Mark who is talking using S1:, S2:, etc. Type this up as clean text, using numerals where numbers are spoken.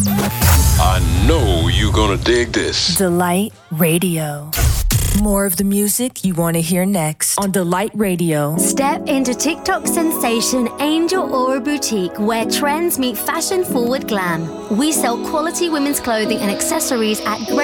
S1: I know you're gonna dig this.
S2: Delight Radio. More of the music you want to hear next on Delight Radio.
S3: Step into TikTok sensation Angel Aura Boutique, where trends meet fashion-forward glam. We sell quality women's clothing and accessories at great